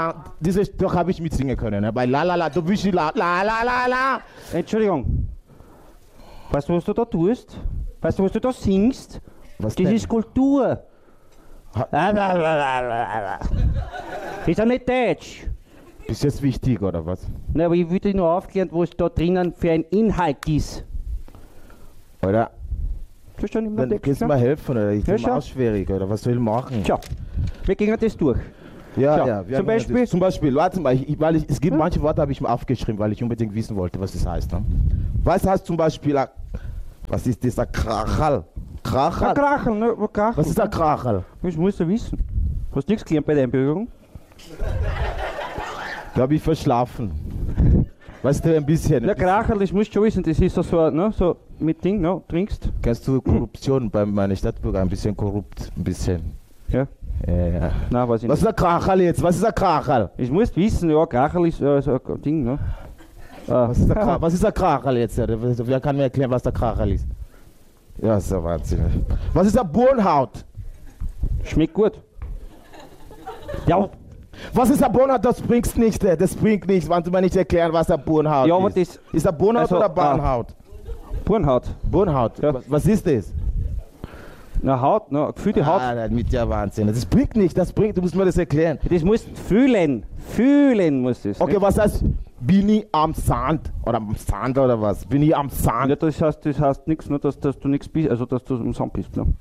Doch habe ich mitsingen können. Ne? Bei La La La, du bist La La La La La. Entschuldigung. Weißt du, was du da tust? Weißt du, was du da singst? Was Das denn? ist Kultur. Das ist ja nicht Deutsch. Ist jetzt wichtig, oder was? Na, aber ich würde dich nur aufklären, was da drinnen für ein Inhalt ist. Oder? Das schon immer Dann kannst du mir helfen, oder? Ich Ja, bin schau. auch schwierig, oder? Was soll ich machen? Schau, wir gehen das durch. Ja, Schau, ja. zum Beispiel? Zum Beispiel, warte mal, es gibt manche Worte, habe ich mir aufgeschrieben, weil ich unbedingt wissen wollte, was das heißt. Ne? Was heißt zum Beispiel, was ist dieser Krachal? Krachal? Krachel, ne? Krachel. Was ist der Krachal? Das musst du wissen. Hast du nichts gelernt bei der Einbürgerung? Da habe ich verschlafen. Weißt du, ein bisschen. Ja, Krachel, das musst du schon wissen. Das ist so, ne? So mit Ding, ne? Trinkst. Kennst du Korruption bei meiner Stadtbürger? Ein bisschen korrupt, ein bisschen. Ja. Ja. Nein, weiß ich Was ist nicht. der Krachal jetzt? Was ist der Krachal? Ich muss wissen, ja, Krachel ist so ein Ding, ne? Was ist der Krachal jetzt? Wer kann mir erklären, was der Krachal ist? Ja, ist ja Wahnsinn. Was ist der Bornhaut? Schmeckt gut. Ja, Was ist der Bornhaut? Das bringt nichts. Das bringt nichts, wenn du mir nicht erklären, was der Bornhaut Ja, aber ist. das- Ist der Bornhaut also, oder Bornhaut? Bornhaut. Bornhaut. Ja. Was ist das? Na, Haut, ne? Gefühlte Haut. Mit der Wahnsinn. Das bringt nicht. Du musst mir das erklären. Das musst du fühlen. Fühlen musst du es. Okay, was heißt, bin ich am Sand? Oder am Sand oder was? Bin ich am Ja, Sand? das heißt nichts, nur dass du nichts bist, also dass du im Sand bist. Ne?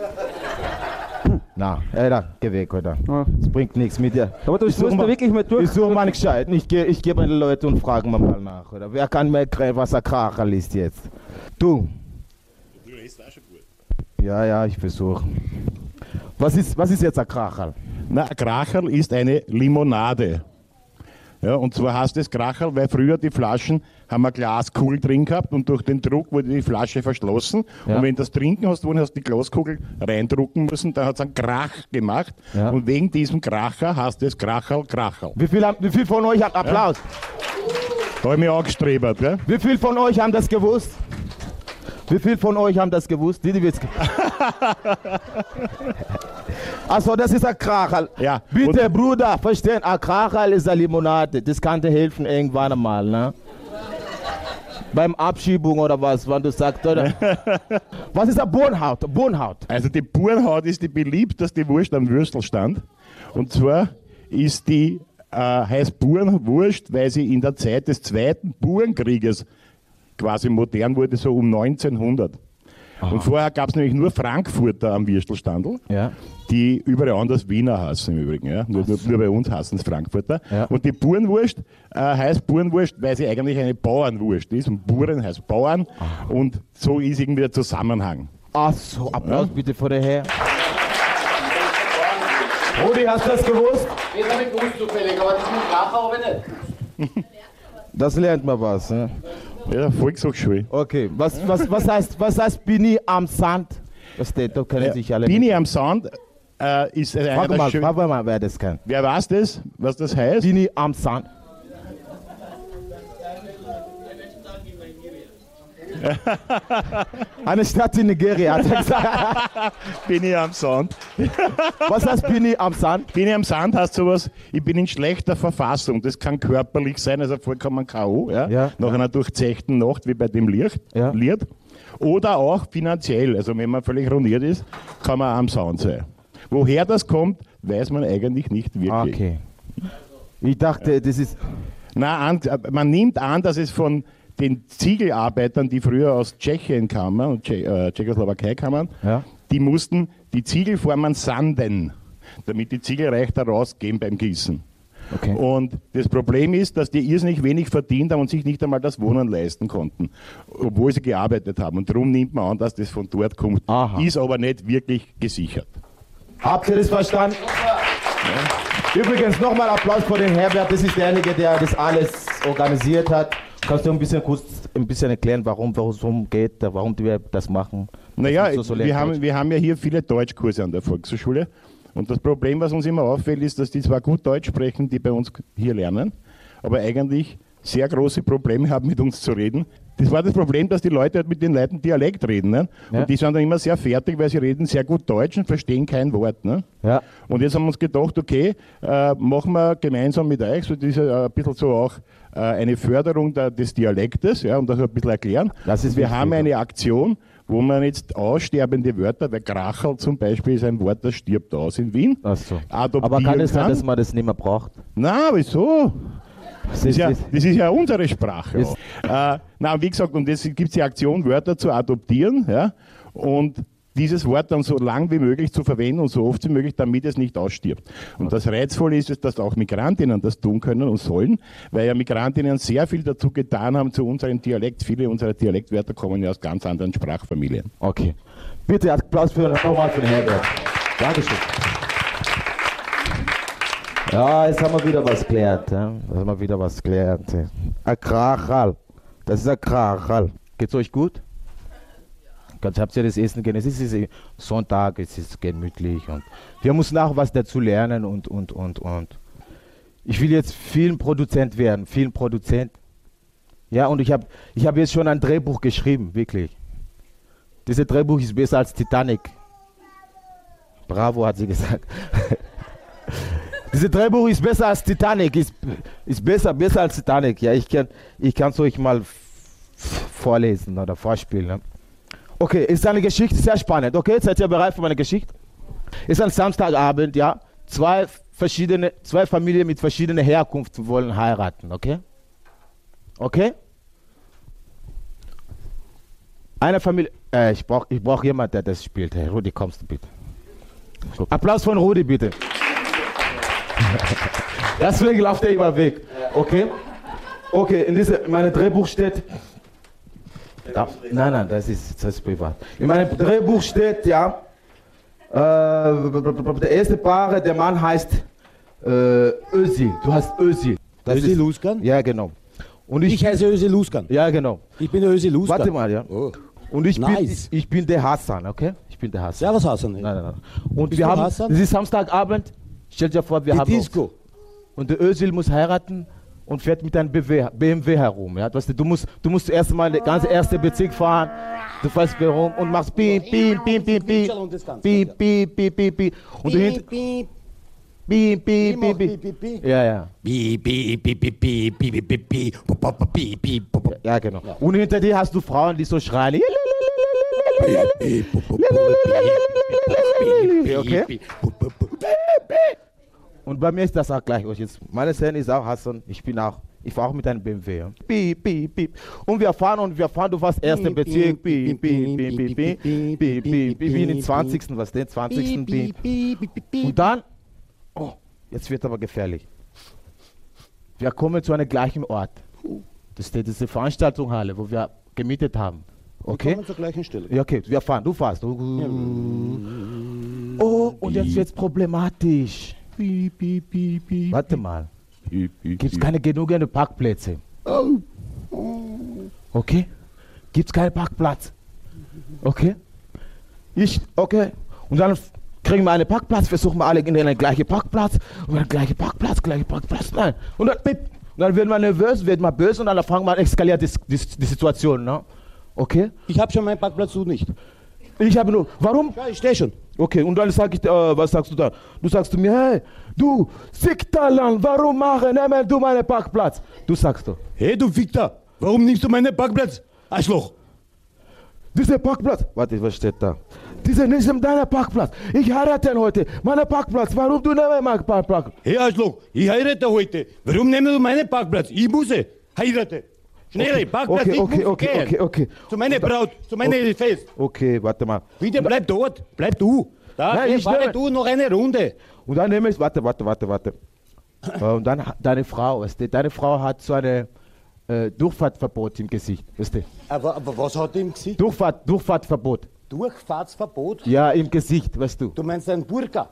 Na, geh weg, oder? Ja. Das bringt nichts mit dir. Aber das musst du wirklich mal durch. Ich suche mal nicht gescheit. Ich gehe bei den Leuten und frage mal nach, oder? Wer kann mir erklären, was ein Krachal ist jetzt? Du. Du redest auch schon gut. Ja, ich versuche. Was ist jetzt ein Krachal? Na, ein Kracherl ist eine Limonade. Ja, und zwar heißt es Kracherl, weil früher die Flaschen haben eine Glaskugel drin gehabt und durch den Druck wurde die Flasche verschlossen. Ja. Und wenn du das trinken hast wollen, hast du die Glaskugel reindrucken müssen, dann hat es einen Krach gemacht. Ja. Und wegen diesem Kracher heißt es Kracherl. Wie viel von euch hat Applaus? Da habe ich mich angestrebert. Gell? Wie viel von euch haben das gewusst? Wie viel von euch haben das gewusst? Die wird's. Also das ist ein Krachal. Ja. Bitte, Bruder, verstehen, ein Krachal ist eine Limonade. Das kann dir helfen irgendwann einmal, ne? Beim Abschiebung oder was, wenn du sagst, oder? Was ist eine Bornhaut? Bornhaut. Also die Burenhaut ist die beliebteste Wurst am Würstelstand. Und zwar ist die heißt Burenwurst, weil sie in der Zeit des Zweiten Burenkrieges quasi modern wurde, so um 1900. Und vorher gab es nämlich nur Frankfurter am Würstelstandl, Ja. die überall anders Wiener heißen im Übrigen. Ja? Nur bei uns heißen es Frankfurter. Ja. Und die Burenwurst heißt Burenwurst, weil sie eigentlich eine Bauernwurst ist. Und Buren heißt Bauern. Und so ist irgendwie der Zusammenhang. Ach so, Applaus bitte vor der Herr. Rudi, hast du das gewusst? Das habe ich gewusst zufällig, aber das mit Kracher habe ich nicht. Das lernt man was. Ne? Ja, Volkshochschule. Okay, was heißt bin ich am Sand? Das steht, da kennen sich alle. Bini am Sand ist einer Frag der mal, schönen... frag mal, wer das kann. Wer weiß das, was das heißt? Bin ich am Sand? Eine Stadt in Nigeria, hat er gesagt. Bini am Sand. Was heißt bin ich am Sand? Bini am Sand heißt sowas, ich bin in schlechter Verfassung. Das kann körperlich sein, also vollkommen K.O. Ja? Ja. Nach einer durchzechten Nacht, wie bei dem Lied. Ja. Oder auch finanziell. Also wenn man völlig ruiniert ist, kann man am Sand sein. Woher das kommt, weiß man eigentlich nicht wirklich. Okay. Ich dachte, das ist. Man nimmt an, dass es von den Ziegelarbeitern, die früher aus Tschechien kamen und Tschechoslowakei kamen, Ja. die mussten die Ziegelformen sanden, damit die Ziegel leichter rausgehen beim Gießen. Okay. Und das Problem ist, dass die irrsinnig wenig verdient haben und sich nicht einmal das Wohnen leisten konnten, obwohl sie gearbeitet haben. Und darum nimmt man an, dass das von dort kommt, Aha. ist aber nicht wirklich gesichert. Habt ihr das verstanden? Ja. Übrigens nochmal Applaus für den Herbert. Das ist derjenige, der das alles organisiert hat. Kannst du ein bisschen erklären, warum es geht, warum wir das machen? Naja, Das ist so wir haben ja hier viele Deutschkurse an der Volkshochschule. Und das Problem, was uns immer auffällt, ist, dass die zwar gut Deutsch sprechen, die bei uns hier lernen, aber eigentlich sehr große Probleme haben, mit uns zu reden, das war das Problem, dass die Leute halt mit den Leuten Dialekt reden. Ne? Ja. Und die sind dann immer sehr fertig, weil sie reden sehr gut Deutsch und verstehen kein Wort. Ne? Ja. Und jetzt haben wir uns gedacht, okay, machen wir gemeinsam mit euch, so diese, ein bisschen so auch eine Förderung des Dialektes, ja, und das ein bisschen erklären. Das ist wir wichtig, haben ja. eine Aktion, wo man jetzt aussterbende Wörter, weil Krachel zum Beispiel ist ein Wort, das stirbt aus in Wien. Ach so. Adoptieren Aber kann es sein, kann. dass man das nicht mehr braucht? Na, wieso? Das ist ja unsere Sprache. Ist- Na, wie gesagt, und jetzt gibt es die Aktion, Wörter zu adoptieren, ja, und dieses Wort dann so lang wie möglich zu verwenden und so oft wie möglich, damit es nicht ausstirbt. Und das Reizvolle ist, dass auch Migrantinnen das tun können und sollen, weil ja Migrantinnen sehr viel dazu getan haben zu unserem Dialekt. Viele unserer Dialektwörter kommen ja aus ganz anderen Sprachfamilien. Okay. Bitte Applaus nochmal für den Herbert. Dankeschön. Ja, jetzt haben wir wieder was geklärt. Ja? Jetzt haben wir wieder was geklärt. Ja. Ein Krachal. Das ist ein Krachal. Geht's euch gut? Habt ihr das Essen genossen? Es ist Sonntag, es ist gemütlich und wir müssen auch was dazu lernen und. Ich will jetzt Filmproduzent werden, Filmproduzent. Ja, und ich hab jetzt schon ein Drehbuch geschrieben, wirklich. Dieses Drehbuch ist besser als Titanic. Bravo, hat sie gesagt. Dieses Drehbuch ist besser als Titanic, ist besser als Titanic. Ja, ich kann es euch mal vorlesen oder vorspielen. Ne? Okay, ist eine Geschichte, sehr spannend. Okay, seid ihr bereit für meine Geschichte? Ist ein Samstagabend, ja. Zwei Familien mit verschiedener Herkunft wollen heiraten, okay? Okay? Eine Familie, ich brauch jemanden, der das spielt. Hey, Rudi, kommst du bitte? Applaus von Rudi, bitte. Deswegen läuft er immer weg. Okay? Okay, in meinem Drehbuch steht. Ja, nein, das ist privat. In meinem Drehbuch steht, ja, der erste Paar, der Mann heißt Özil. Du heißt Özil. Özil Uzkan? Ja, genau. Und Ich heiße Özil Uzkan. Ja, genau. Ich bin Özil Uzkan. Warte mal, ja. Oh. Und ich Nice. bin der Hassan, okay? Ich bin der Hassan. Servus Hassan. Nein. Und Bist wir du haben, Hassan? es ist Samstagabend, stell dir vor, wir Die haben Disco. und der Özil muss heiraten und fährt mit einem BMW herum. Ja? Du musst zuerst mal den ganzen ersten Bezirk fahren, du fährst herum und machst piep, piep, piep, piep, piep, Und das Ganze, piep, piep, piep, piep, piep. Und du Piep, piep, piep, piep, piep, piep, piep, piep. Ja. piep, piep, piep, piep, piep, piep, piep, piep, pop, pop, piep, piep, pop, pop. Ja, genau. Und hinter dir hast du Frauen, die so schreien. Okay? Und bei mir ist das auch gleich. Meine Szene ist auch Hassan. Ich fahre auch mit einem BMW. Ja. Piep, piep, piep. Und wir fahren, du fährst ersten Bezirk. Piep, piep, piep, piep, piep, piep, piep, piep, wie den 20. Was den 20. Piep. Und dann, oh, jetzt wird aber gefährlich. Wir kommen zu einem gleichen Ort. Das ist diese Veranstaltungshalle, wo wir gemietet haben. Okay? Wir kommen zur gleichen Stelle. Ja, okay, wir fahren, du fährst. Oh, und jetzt wird's problematisch. Piep, piep, piep, piep. Warte mal. Piep, piep, Gibt's piep. keine genügend Parkplätze? Okay? Gibt's keinen Parkplatz? Okay? Okay. Und dann kriegen wir einen Parkplatz, versuchen wir alle in den gleichen Parkplatz. Und dann gleiche Parkplatz. Nein. Und dann, piep. Und dann wird man nervös, wird man böse und dann fangen wir an, eskaliert die Situation. Ne? Okay? Ich habe schon meinen Parkplatz, du nicht. Ich habe nur, warum? Ja, ich stehe schon. Okay, und dann sage ich, was sagst du da? Du sagst zu mir, hey, du Siktalan, warum nimmst du meinen Parkplatz? Du sagst doch, Hey, du Ficker, warum nimmst du meinen Parkplatz? Arschloch. dieser Parkplatz, warte, was steht da? Dieser nicht dein Parkplatz. Ich heirate heute, meinen Parkplatz, warum du nimmst meinen Parkplatz? Hey, Arschloch, ich heirate heute. Warum nimmst du meinen Parkplatz? Ich muss heirate. Schnell, Parkplatz, ich muss gehen. Okay. Zu meiner Braut, zu meiner Fest. Okay, warte mal. Bitte bleib dort, bleib du. Da, Nein, wir ich fahren nehme- du noch eine Runde. Und dann nehme ich, warte. Und dann deine Frau, weißt du, deine Frau hat so eine Durchfahrtverbot im Gesicht, weißt du? Aber was hat die im Gesicht? Durchfahrtverbot. Durchfahrtsverbot? Ja, im Gesicht, weißt du. Du meinst ein Burka?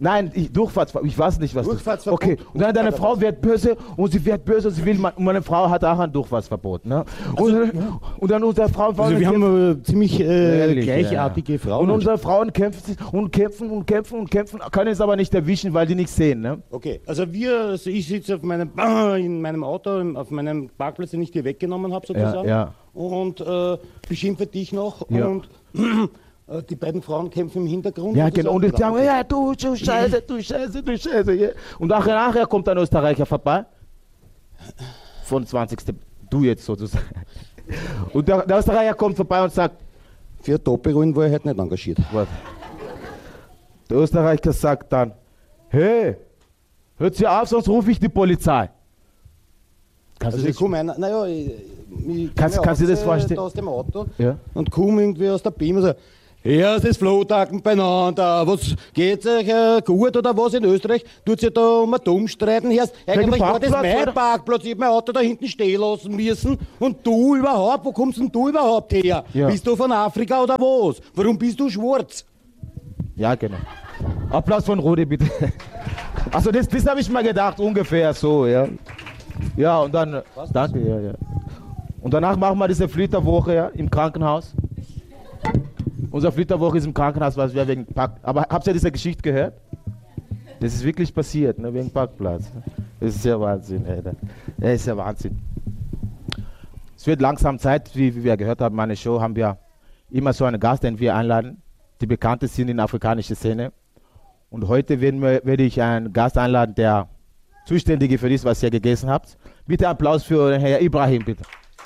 Nein, Durchfahrtsverbot. Ich weiß nicht, was Durchfahrtsverbot. Okay, und dann deine Frau wird böse und sie wird böse und sie will, und meine Frau hat auch ein Durchfahrtsverbot. Ne? Und dann unsere Frauen... Also wir haben ziemlich gleichartige Frauen. Und unsere Frauen kämpfen und kämpfen, können es aber nicht erwischen, weil die nichts sehen. Ne? Okay, also ich sitze auf in meinem Auto, auf meinem Parkplatz, den ich dir weggenommen habe sozusagen. Ja. Und beschimpfe dich noch Ja. und die beiden Frauen kämpfen im Hintergrund. Ja, genau. Und die sozusagen. sagen, ja, du Scheiße. Ja. Und nachher kommt ein Österreicher vorbei. Von 20. Du jetzt sozusagen. Und der Österreicher kommt vorbei und sagt, Für Doppelrollen war er halt nicht engagiert. was? Der Österreicher sagt dann, hey, hört sie auf, sonst rufe ich die Polizei. Kannst Also du ich das? komme einer, naja, ich Kannst komme du dir das raus, vorstellen? Aus dem Auto Ja. und komme irgendwie aus der BIM und sage, ja, das Flotaken beieinander, was geht's euch gut oder was in Österreich? Tut sich da um einen Dumm streiten? Eigentlich war das Parkplatz, mein oder? Parkplatz, ich hab mein Auto da hinten stehen lassen müssen und du überhaupt, wo kommst denn du überhaupt her? Ja. Bist du von Afrika oder was? Warum bist du schwarz? Ja, genau. Applaus von Rudi, bitte. Also das habe ich mal gedacht, ungefähr so, ja. Ja, und dann, danke, ja. Und danach machen wir diese Flitterwoche ja, im Krankenhaus. Unsere Flitterwoche ist im Krankenhaus, weil wir wegen Aber habt ihr diese Geschichte gehört? Das ist wirklich passiert, ne, wegen Parkplatz. Das ist ja Wahnsinn, ey. Das ist ja Wahnsinn. Es wird langsam Zeit, wie wir gehört haben, meine Show haben wir immer so einen Gast, den wir einladen, die bekannt sind in der afrikanischen Szene. Und heute werde ich einen Gast einladen, der zuständig für das, was ihr gegessen habt. Bitte Applaus für Herrn Ibrahim, bitte.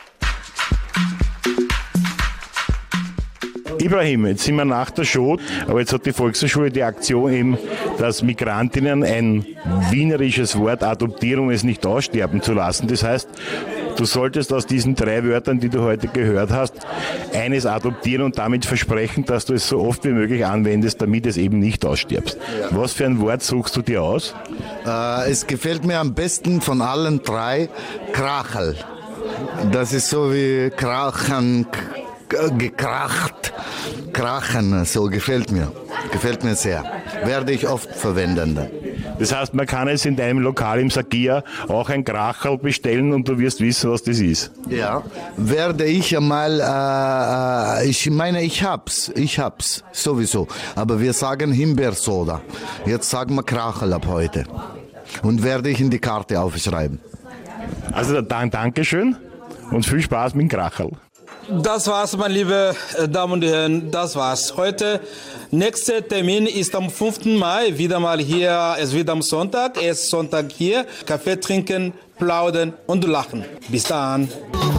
Ibrahim, jetzt sind wir nach der Show, aber jetzt hat die Volkshochschule die Aktion eben, dass Migrantinnen ein wienerisches Wort adoptieren, um es nicht aussterben zu lassen. Das heißt, du solltest aus diesen 3 Wörtern, die du heute gehört hast, eines adoptieren und damit versprechen, dass du es so oft wie möglich anwendest, damit es eben nicht ausstirbst. Ja. Was für ein Wort suchst du dir aus? Es gefällt mir am besten von allen 3 Krachel. Das ist so wie Krachen, gekracht. Krachen, so gefällt mir sehr. Werde ich oft verwenden. Das heißt, man kann es in deinem Lokal im Sagia auch ein Kracherl bestellen und du wirst wissen, was das ist. Ja, werde ich einmal, ich meine, ich hab's, sowieso. Aber wir sagen Himbeersoda. Jetzt sagen wir Krachel ab heute. Und werde ich in die Karte aufschreiben. Also dann Dankeschön und viel Spaß mit dem Kracherl. Das war's, meine lieben Damen und Herren, das war's heute. Nächster Termin ist am 5. Mai, wieder mal hier, es wird am Sonntag, erst Sonntag hier, Kaffee trinken, plaudern und lachen. Bis dann.